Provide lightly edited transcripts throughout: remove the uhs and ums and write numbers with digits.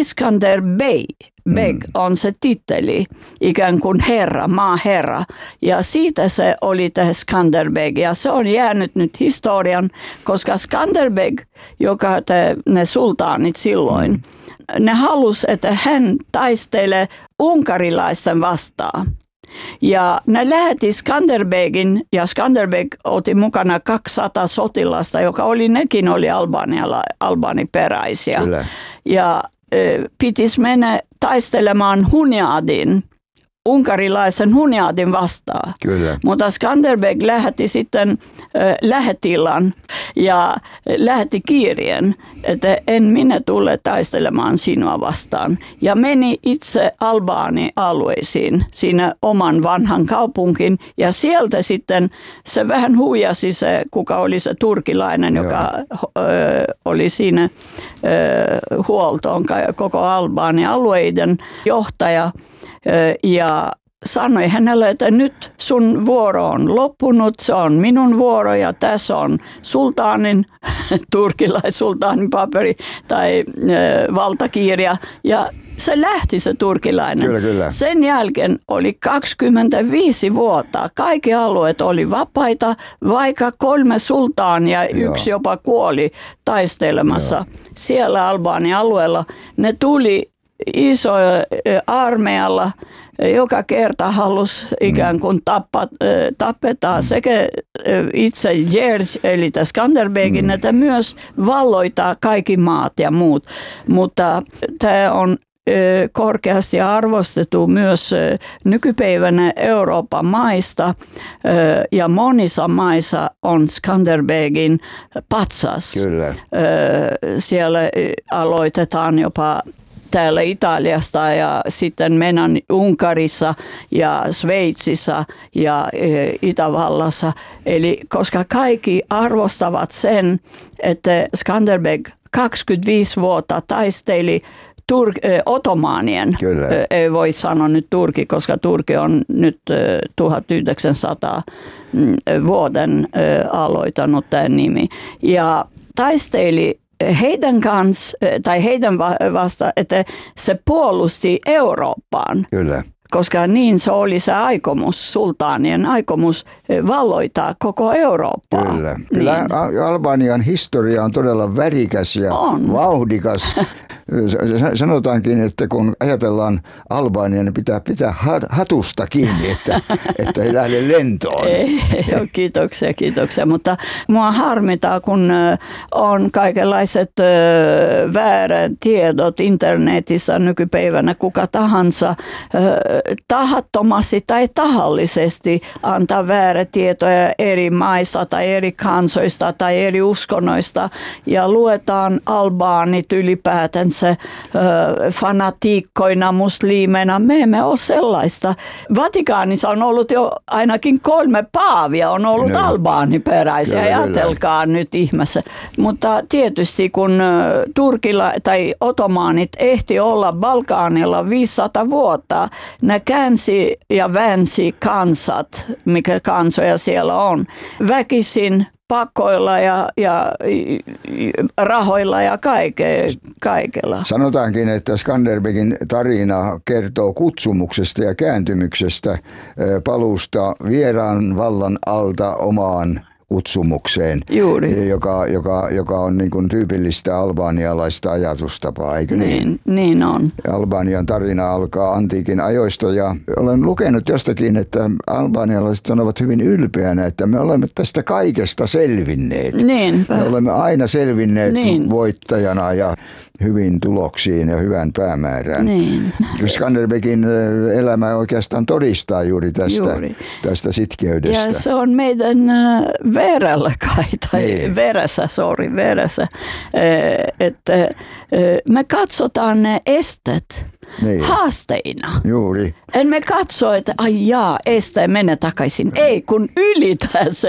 Iskander Beg on se titteli, ikään kuin herra, maaherra. Ja siitä se oli tämä Skanderbeg. Ja se on jäänyt nyt historian, koska Skanderbeg, joka ne sultaanit silloin, ne halusi, että hän taistelee unkarilaisten vastaan. Ja ne lähetti Skanderbegin, ja Skanderbeg otti mukana 200 sotilasta, joka nekin oli albaaniperäisiä. Kyllä. Ja pitäisi mennä taistelemaan unkarilaisen Hunjadin vastaan. Kyllä. Mutta Skanderbeg lähetti sitten lähetillan ja lähetti kirjeen, että en minä tule taistelemaan sinua vastaan. Ja meni itse albaani-alueisiin siinä oman vanhan kaupunkin. Ja sieltä sitten se vähän huijasi se, kuka oli se turkilainen, joka oli siinä huoltoon koko albaani-alueiden johtaja. Ja sanoi hänelle, että nyt sun vuoro on loppunut, se on minun vuoro ja tässä on sultaanin, turkilaissultaanin paperi tai valtakirja. Ja se lähti se turkilainen. Kyllä. Sen jälkeen oli 25 vuotta. Kaikki alueet oli vapaita, vaikka 3 sultaania, yksi jopa kuoli taistelemassa siellä Albanian alueella. Ne tuli iso armeijalla, joka kerta halusi ikään kuin tapetaan sekä itse George eli Skanderbegin, että myös valloittaa kaikki maat ja muut. Mutta tämä on korkeasti arvostettu myös nykypäivänä Euroopan maista ja monissa maissa on Skanderbegin patsas. Kyllä. Siellä aloitetaan jopa täällä Italiasta ja sitten mennään Unkarissa ja Sveitsissä ja Itävallassa. Eli koska kaikki arvostavat sen, että Skanderbeg 25 vuotta taisteli Ottomaanien. Kyllä. Ei voi sanoa nyt Turkki, koska Turkki on nyt 1900 vuoden aloittanut tämä nimi. Ja taisteli heidän kanssa, tai heidän vasta, että se puolusti Eurooppaan. Kyllä. Koska niin se oli se aikomus, sultaanien aikomus valloittaa koko Eurooppaa. Kyllä. Kyllä Albanian historia on todella värikäs ja vauhdikas. Sanotaankin, että kun ajatellaan Albania, niin pitää hatusta kiinni, että ei lähde lentoon. Kiitoksia. Mutta mua harmittaa, kun on kaikenlaiset väärät tiedot internetissä nykypäivänä. Kuka tahansa tahattomasti tai tahallisesti antaa väärät tietoja eri maista tai eri kansoista tai eri uskonnoista. Ja luetaan albaanit ylipäätänsä fanatiikkoina, muslimeina. Me emme ole sellaista. Vatikaanissa on ollut jo ainakin 3 paavia, on ollut albaaniperäisiä. Ajatelkaa nyt ihmeessä. Mutta tietysti kun Turkilla tai ottomaanit ehti olla Balkanilla 500 vuotta, ne käänsi ja väänsi kansat, mikä kansoja siellä on, väkisin pakoilla ja rahoilla ja kaikella. Sanotaankin, että Skanderbegin tarina kertoo kutsumuksesta ja kääntymyksestä, paluusta vieraan vallan alta omaan kutsumukseen, juuri. Joka on niin kuin tyypillistä albaanialaista ajatustapaa, eikö niin? Niin on. Albanian tarina alkaa antiikin ajoista ja olen lukenut jostakin, että albaanialaiset sanovat hyvin ylpeänä, että me olemme tästä kaikesta selvinneet. Niinpä. Me olemme aina selvinneet voittajana ja hyvin tuloksiin ja hyvään päämäärään. Niin. Skanderbegin elämä oikeastaan todistaa juuri tästä sitkeydestä. Ja se on meidän verellä kai, tai veressä. Että me katsotaan ne estet haasteina. Juuri. En me katso, että este mene takaisin. Ei, kun ylitä se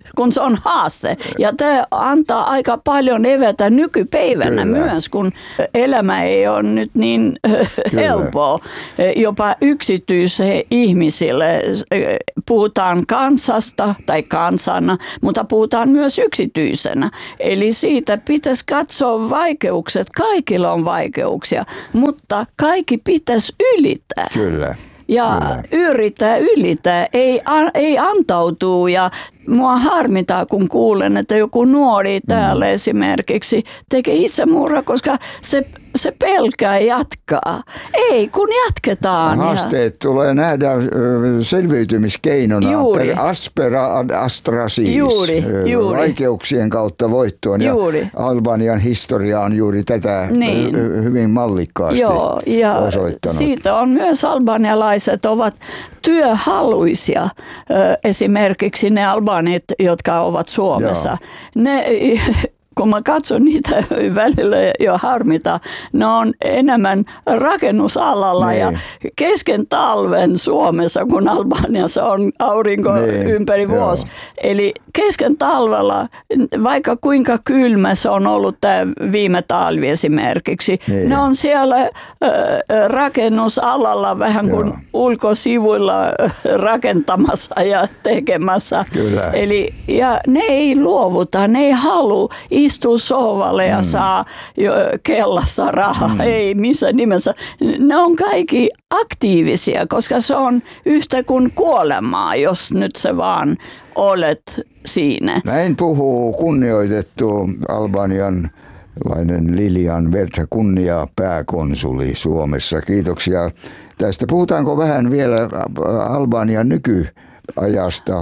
kun se on haaste. Ja tämä antaa aika paljon evätä nykypäivänä myös, kun elämä ei ole nyt niin helppoa. Jopa yksityisille ihmisille puhutaan kansasta tai kansana, mutta puhutaan myös yksityisenä. Eli siitä pitäisi katsoa vaikeukset. Kaikilla on vaikeuksia, mutta kaikki pitäisi ylittää. Kyllä. Ja yrittää, ei antautuu. Ja mua harmittaa, kun kuulen, että joku nuori täällä esimerkiksi tekee itsemurha, koska se pelkää jatkaa. Ei, kun jatketaan. Haasteet tulee nähdä selviytymiskeinona. Juuri. Aspera ad astra siis. Juuri. Vaikeuksien kautta voittoon. Juuri. Ja Albanian historia on juuri tätä hyvin mallikkaasti osoittanut. Siitä on myös albanialaiset ovat työhaluisia. Esimerkiksi ne albanit, jotka ovat Suomessa. Kun mä katson niitä välillä jo harmita, ne on enemmän rakennusalalla ja kesken talven Suomessa, kun Albaniassa on aurinko ympäri vuosi. Eli kesken talvella, vaikka kuinka kylmä se on ollut tämä viime talvi esimerkiksi, ne on siellä rakennusalalla vähän kuin ulkosivuilla rakentamassa ja tekemässä. Eli, ja ne ei luovuta, ne ei halua istuu sohvalle ja saa kellassa rahaa. Ei missään nimessä. Ne on kaikki aktiivisia, koska se on yhtä kuin kuolemaa, jos nyt se vaan olet siinä. Näin puhuu kunnioitettu albanianlainen Lilian Verta, kunnia pääkonsuli Suomessa. Kiitoksia tästä. Puhutaanko vähän vielä Albanian nykyajasta?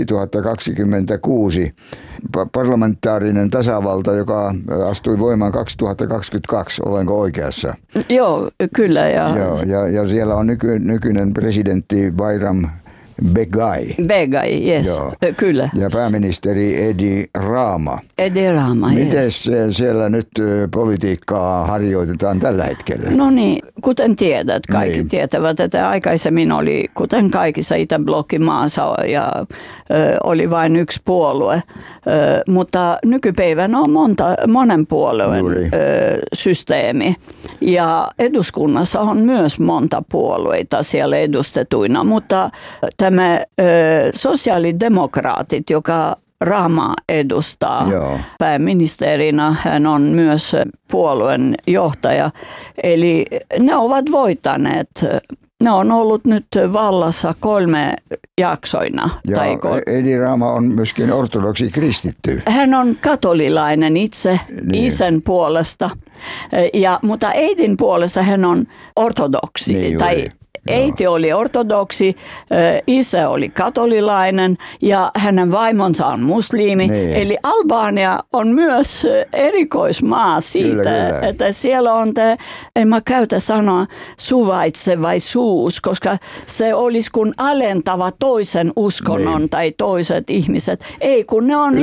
2026 parlamentaarinen tasavalta, joka astui voimaan 2022, olenko oikeassa? Joo, kyllä. Ja siellä on nykyinen presidentti Bayram Begay, yes, kyllä. Ja pääministeri Edi Rama. Miten siellä nyt politiikkaa harjoitetaan tällä hetkellä? No niin, kuten tiedät, kaikki tietävät, että aikaisemmin oli, kuten kaikissa Itäblokkin maassa, ja oli vain yksi puolue. Mutta nykypäivänä on monen puolueen systeemi. Ja eduskunnassa on myös monta puolueita siellä edustetuina, mutta tämä sosiaalidemokraatit, joka Rama edustaa pääministerinä, hän on myös puolueen johtaja. Eli ne ovat voittaneet. Ne on ollut nyt vallassa 3 jaksoina. Ja Edi Rama on myöskin ortodoksi kristitty. Hän on katolilainen itse isän puolesta, mutta äidin puolesta hän on ortodoksi. Äiti oli ortodoksi, isä oli katolilainen ja hänen vaimonsa on muslimi. Eli Albania on myös erikoismaa siitä, että siellä on en mä käytä sanoa suvaitsevaisuus, koska se olisi kun alentava toisen uskonnon tai toiset ihmiset. Ei, kun ne on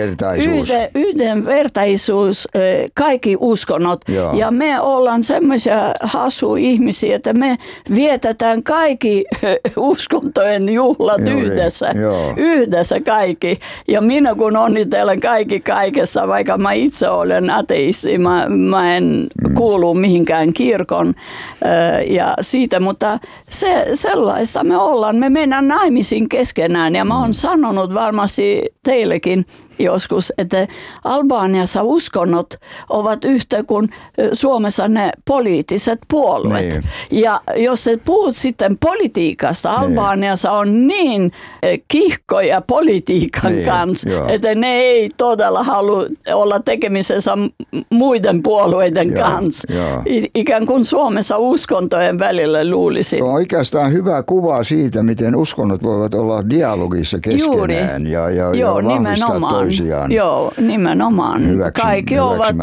yhdenvertaisuus, kaikki uskonnot. Ja me ollaan semmoisia ihmisiä, että me vietetään kaikki uskontojen juhlat yhdessä kaikki. Ja minä kun onnitellen kaikki kaikessa, vaikka mä itse olen ateisti, mä en kuulu mihinkään kirkon ja siitä, mutta sellaista me ollaan. Me mennään naimisiin keskenään ja mä oon sanonut varmasti teillekin joskus, että Albaniassa uskonnot ovat yhtä kuin Suomessa ne poliittiset puolueet. Ja jos et puhut sitten politiikasta, Albaniassa on niin kiihkoja politiikan kanssa, että ne ei todella halua olla tekemisessä muiden puolueiden kanssa. Ikään kuin Suomessa uskontojen välillä luulisin. On oikeastaan hyvä kuva siitä, miten uskonnot voivat olla dialogissa keskenään ja vahvistaa toisiaan. Joo, nimenomaan. Kaikki ovat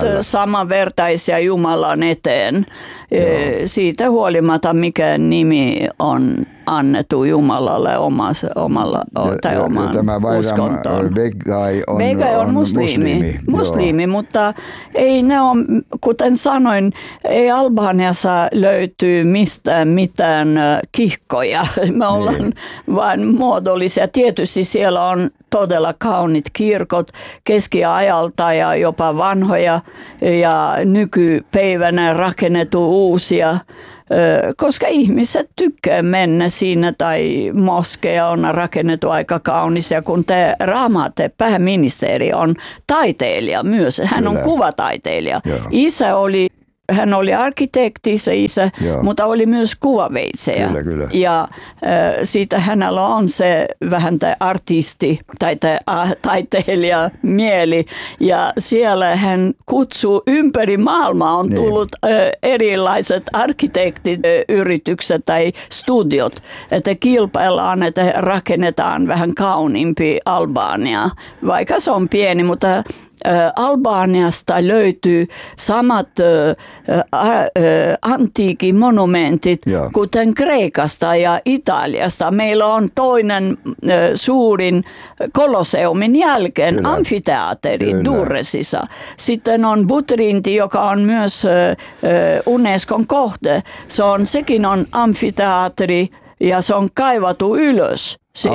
samanvertaisia Jumalan eteen. Siitä huolimatta, mikä nimi on annettu Jumalalle oman uskontoon. Begai on muslimi, mutta ei ne on, kuten sanoin, ei Albaniassa löytyy mistään mitään kihkoja. Me ollaan vain muodollisia. Tietysti siellä on todella kaunit kirkot keskiajalta ja jopa vanhoja ja nykypäivänä rakennettu uusia, koska ihmiset tykkää mennä siinä, tai moskeja on rakennettu aika kaunis. Ja kun Ramate, pääministeri, on taiteilija myös, hän on kuvataiteilija. Hän oli arkkitehti, se isä, mutta oli myös kuvaveitsejä. Kyllä. Ja siitä hänellä on se vähän artisti tai taiteilija mieli. Ja siellä hän kutsuu ympäri maailmaa, on tullut erilaiset arkkitehtiyritykset tai studiot, että kilpaillaan, että rakennetaan vähän kauniimpi Albania. Vaikka se on pieni, mutta Albaniasta löytyy samat antiikin monumentit, kuten Kreikasta ja Italiasta. Meillä on toinen suurin Kolosseumin jälkeen amfiteatteri Durresissa. Sitten on Butrinti, joka on myös Unescon kohde. Sekin on amfiteatteri ja se on kaivattu ylös.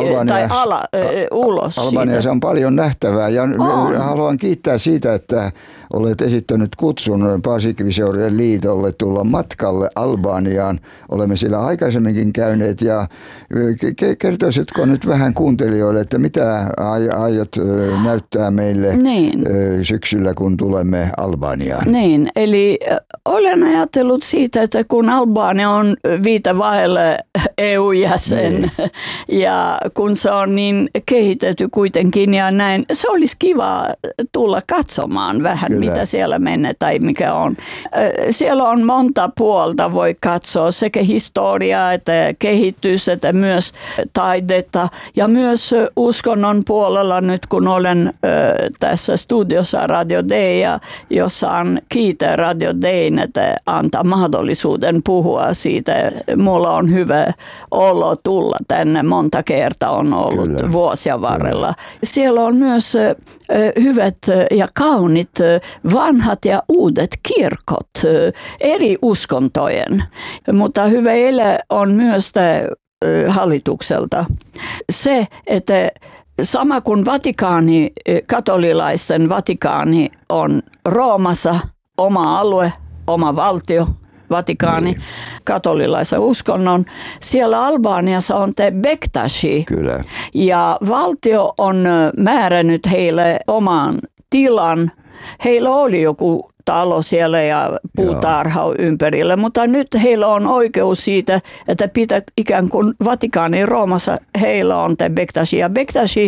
Ulos. Albaniassa on paljon nähtävää ja haluan kiittää siitä, että olet esittänyt kutsun Paasikiviseurien liitolle tulla matkalle Albaniaan. Olemme siellä aikaisemminkin käyneet ja kertoisitko nyt vähän kuuntelijoille, että mitä aiot näyttää meille syksyllä, kun tulemme Albaniaan? Niin, eli olen ajatellut siitä, että kun Albania on viitavaille EU-jäsen ja kun se on niin kehitetty kuitenkin ja näin, se olisi kiva tulla katsomaan vähän, mitä siellä menee tai mikä on. Siellä on monta puolta, voi katsoa sekä historiaa että kehitys, että myös taidetta ja myös uskonnon puolella nyt kun olen tässä studiossa Radio Day ja jossain kiitä Radio Dayn, että antaa mahdollisuuden puhua siitä. Mulla on hyvä olo tulla tänne, monta kertaa on ollut vuosia varrella. Siellä on myös hyvät ja kaunit vanhat ja uudet kirkot eri uskontojen, mutta hyvä ele on myös hallitukselta se, että sama kuin Vatikaani, katolilaisten Vatikaani on Roomassa oma alue, oma valtio, Vatikaani, katolilaisen uskonnon. Siellä Albaniassa on Bektashi. Kyllä. Ja valtio on määrännyt heille oman tilan. Heillä oli joku talo siellä ja puutarha ympärillä, mutta nyt heillä on oikeus siitä, että pitää ikään kuin Vatikaani Roomassa heillä on Bektashi. Ja Bektashi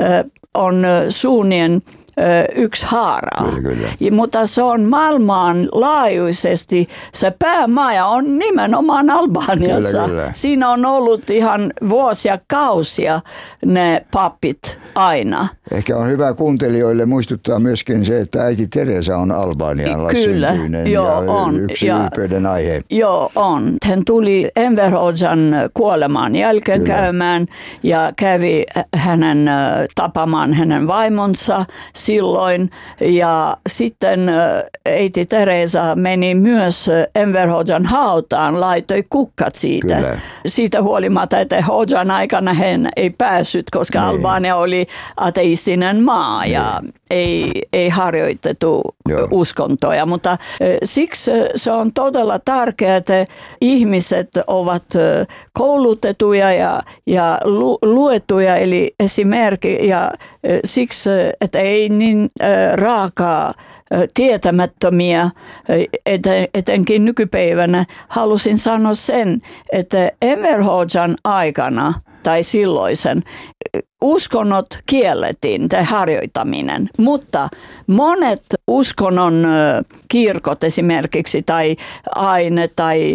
on suunnien yksi haara. Mutta se on maailmanlaajuisesti, se päämaja on nimenomaan Albaniassa. Kyllä. Siinä on ollut ihan vuosia kausia ne papit aina. Ehkä on hyvä kuuntelijoille muistuttaa myöskin se, että äiti Teresa on albanialaissyntyinen ja yksi ylpeyden aihe. Joo, on. Hän tuli Enver Hoxhan kuolemaan jälkeen käymään ja kävi tapamaan hänen vaimonsa silloin. Ja sitten äiti Teresa meni myös Enver Hoxhan hautaan, laitoi kukkat siitä. Kyllä. Siitä huolimatta, että Hoxhan aikana hän ei päässyt, koska Albania oli ateistinen maa ja ei harjoitettu uskontoja, mutta siksi se on todella tärkeää, että ihmiset ovat koulutettuja ja luettuja, eli esimerkiksi ja siksi, että ei niin raakaa tietämättömiä, etenkin nykypäivänä, halusin sanoa sen, että Enver Hoxhan aikana tai silloisen uskonnot kiellettiin tai harjoittaminen, mutta monet uskonnon kirkot esimerkiksi tai aine tai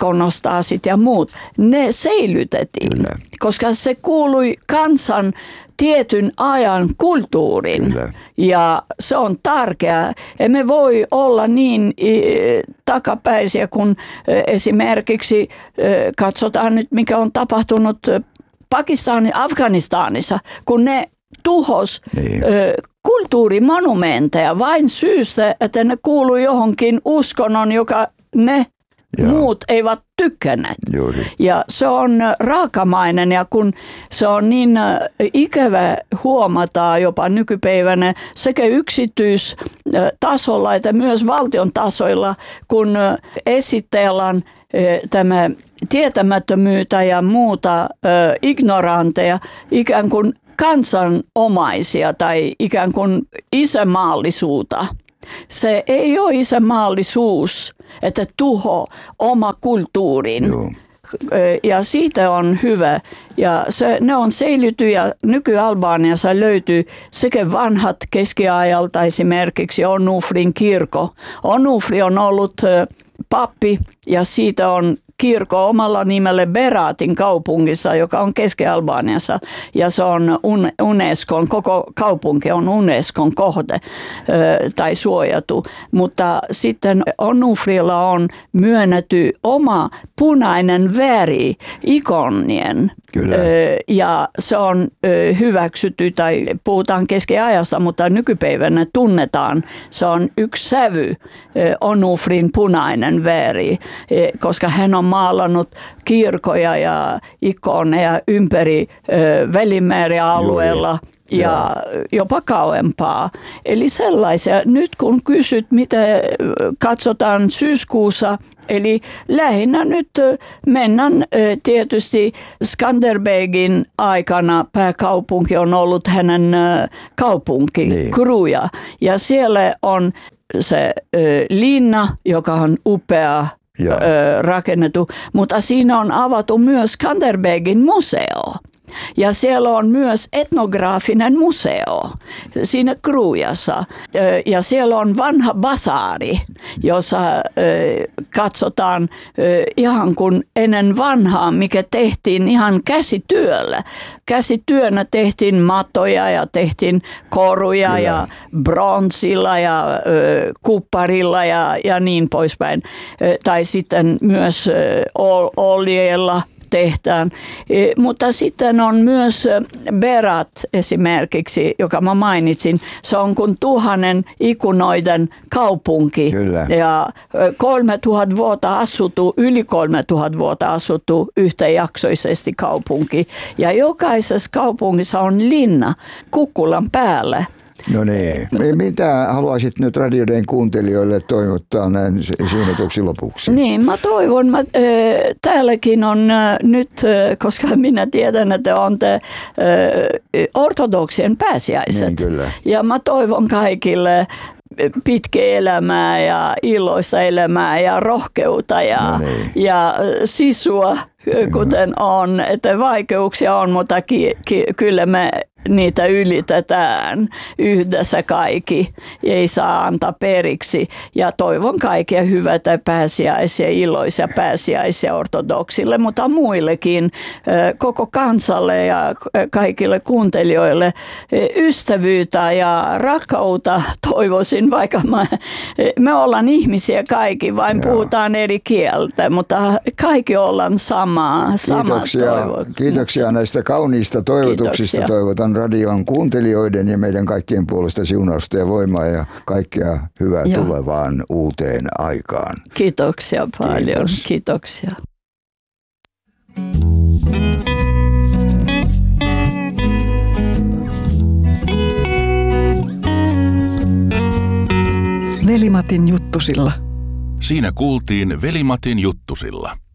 ikonostaasit ja muut, ne säilytettiin, koska se kuului kansan tietyn ajan kulttuurin. Kyllä. Ja se on tärkeää. Emme voi olla niin takapäisiä, kun esimerkiksi katsotaan nyt, mikä on tapahtunut Pakistanin, Afganistanissa, kun ne tuhos kulttuurimonumentteja vain syystä, että ne kuuluu johonkin uskonnon, joka ne muut eivät tykänneet. Ja se on raakamainen, ja kun se on niin ikävä huomata jopa nykypäivänä sekä yksityistasolla että myös valtion tasoilla, kun esitellään tämä tietämättömyyttä ja muuta ignoranteja ikään kuin kansanomaisia tai ikään kuin isänmaallisuutta. Se ei ole isänmaallisuus, että tuho oma kulttuurin. Joo. Ja siitä on hyvä. Ja ne on säilyty ja nyky-Albaniassa löytyy sekä vanhat keskiajalta esimerkiksi Onufrin kirkko. Onufri on ollut pappi ja siitä on kirkko omalla nimellä Beratin kaupungissa, joka on Keski-Albaniassa, ja se on Unescon, koko kaupunki on Unescon kohde tai suojattu, mutta sitten Onufrilla on myönnetty oma punainen väri ikonien. Kyllä. Ja se on hyväksytty, tai puhutaan keskiajasta, mutta nykypäivänä tunnetaan, se on yksi sävy, Onufrin punainen väri, koska hän on maalannut kirkkoja ja ikoneja ympäri Välimerialueella ja jopa kauempaa. Eli sellaisia. Nyt kun kysyt, mitä katsotaan syyskuussa, eli lähinnä nyt mennään tietysti Skanderbegin aikana pääkaupunki on ollut hänen kaupunki, Kruja. Ja siellä on se linna, joka on upea rakennettu, mutta siinä on avattu myös Skanderbegin museo. Ja siellä on myös etnograafinen museo siinä Krujassa. Ja siellä on vanha basaari, jossa katsotaan ihan kuin ennen vanhaa, mikä tehtiin ihan käsityöllä. Käsityönä tehtiin matoja ja tehtiin koruja ja bronssilla ja kupparilla ja niin poispäin. Tai sitten myös oljella tehdään. Mutta sitten on myös Berat esimerkiksi, joka mä mainitsin. Se on kuin 1000 ikunoiden kaupunki. Kyllä. Ja 3000 vuotta asuttu, yli 3000 vuotta asuttu yhtäjaksoisesti kaupunki. Ja jokaisessa kaupungissa on linna kukkulan päällä. No niin. Mitä haluaisit nyt radioiden kuuntelijoille toivottaa näin siunatuksi lopuksi? Niin, mä toivon, täälläkin on nyt, koska minä tiedän, että on ortodoksien pääsiäiset. Niin, kyllä. Ja mä toivon kaikille pitkä elämää ja iloista elämää ja rohkeutta ja sisua, kuten on, että vaikeuksia on, mutta kyllä me niitä ylitetään yhdessä kaikki, ei saa antaa periksi. Ja toivon kaikkia hyvätä pääsiäisiä, iloisia pääsiäisiä ortodoksille, mutta muillekin, koko kansalle ja kaikille kuuntelijoille ystävyyttä ja rakkautta toivoisin, vaikka me ollaan ihmisiä kaikki, vain puhutaan eri kieltä, mutta kaikki ollaan samaa Kiitoksia näistä kauniista toivotuksista. Kiitoksia. Toivotan radion kuuntelijoiden ja meidän kaikkien puolesta siunausta ja voimaa ja kaikkea hyvää tulevaan uuteen aikaan. Kiitoksia paljon. Kiitoksia. Veli-Matin juttusilla. Siinä kuultiin Veli-Matin juttusilla.